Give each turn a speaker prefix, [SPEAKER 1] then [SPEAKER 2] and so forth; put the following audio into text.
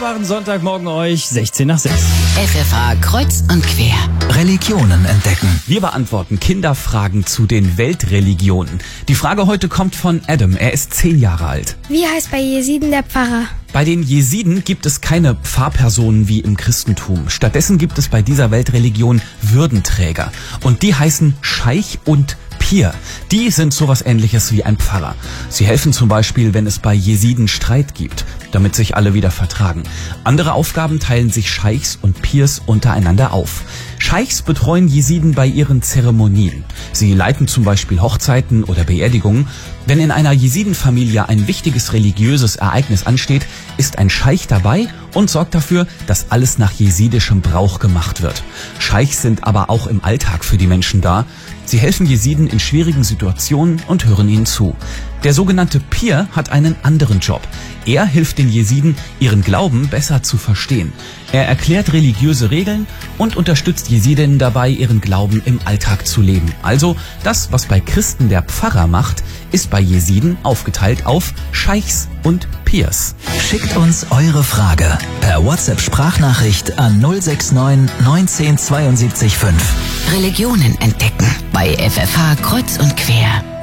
[SPEAKER 1] wunderbaren Sonntagmorgen euch, 16 nach 6.
[SPEAKER 2] FFH kreuz und quer.
[SPEAKER 3] Religionen entdecken.
[SPEAKER 1] Wir beantworten Kinderfragen zu den Weltreligionen. Die Frage heute kommt von Adam. Er ist 10 Jahre alt.
[SPEAKER 4] Wie heißt bei Jesiden der Pfarrer?
[SPEAKER 1] Bei den Jesiden gibt es keine Pfarrpersonen wie im Christentum. Stattdessen gibt es bei dieser Weltreligion Würdenträger. Und die heißen Scheich und Pir. Die sind sowas Ähnliches wie ein Pfarrer. Sie helfen zum Beispiel, wenn es bei Jesiden Streit gibt, damit sich alle wieder vertragen. Andere Aufgaben teilen sich Scheichs und Pirs untereinander auf. Scheichs betreuen Jesiden bei ihren Zeremonien. Sie leiten zum Beispiel Hochzeiten oder Beerdigungen. Wenn in einer Jesidenfamilie ein wichtiges religiöses Ereignis ansteht, ist ein Scheich dabei und sorgt dafür, dass alles nach jesidischem Brauch gemacht wird. Scheichs sind aber auch im Alltag für die Menschen da. Sie helfen Jesiden in schwierigen Situationen und hören ihnen zu. Der sogenannte Pir hat einen anderen Job. Er hilft den Jesiden, ihren Glauben besser zu verstehen. Er erklärt religiöse Regeln und unterstützt Jesidinnen dabei, ihren Glauben im Alltag zu leben. Also das, was bei Christen der Pfarrer macht, ist bei Jesiden aufgeteilt auf Scheichs und Pirs.
[SPEAKER 3] Schickt uns eure Frage per WhatsApp-Sprachnachricht an 069 19 72 5.
[SPEAKER 2] Religionen entdecken bei FFH kreuz und quer.